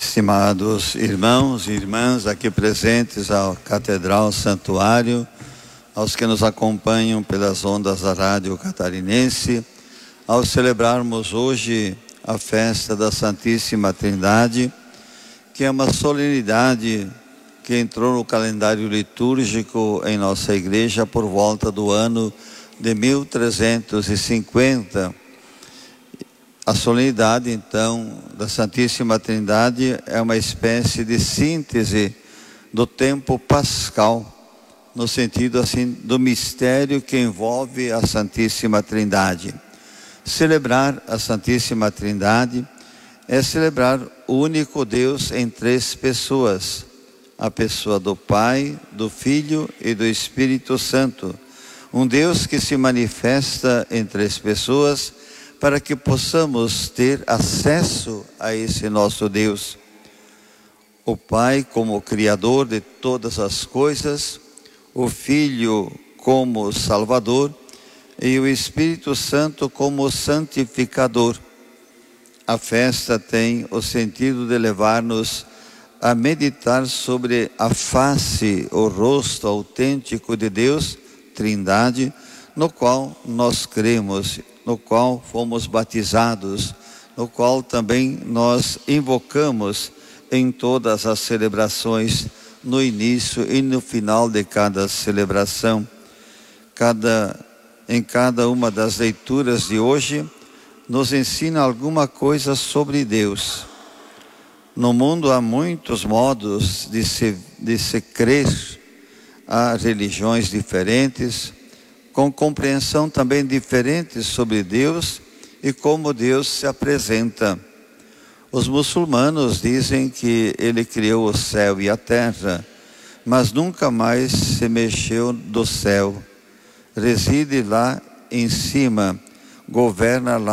Estimados irmãos e irmãs aqui presentes à Catedral Santuário, aos que nos acompanham pelas ondas da Rádio Catarinense, ao celebrarmos hoje a festa da Santíssima Trindade, que é uma solenidade que entrou no calendário litúrgico em nossa igreja por volta do ano de 1350. A solenidade, então, da Santíssima Trindade é uma espécie de síntese do tempo pascal, no sentido assim do mistério que envolve a Santíssima Trindade. Celebrar a Santíssima Trindade é celebrar o único Deus em três pessoas, a pessoa do Pai, do Filho e do Espírito Santo. Um Deus que se manifesta em três pessoas para que possamos ter acesso a esse nosso Deus. O Pai como Criador de todas as coisas, o Filho como Salvador e o Espírito Santo como Santificador. A festa tem o sentido de levar-nos a meditar sobre a face, o rosto autêntico de Deus, Trindade, no qual nós cremos, no qual fomos batizados, no qual também nós invocamos em todas as celebrações, no início e no final de cada celebração. Em cada uma das leituras de hoje, nos ensina alguma coisa sobre Deus. No mundo há muitos modos de se crer, há religiões diferentes, com compreensão também diferente sobre Deus e como Deus se apresenta. Os muçulmanos dizem que Ele criou o céu e a terra, mas nunca mais se mexeu do céu. Reside lá em cima, governa lá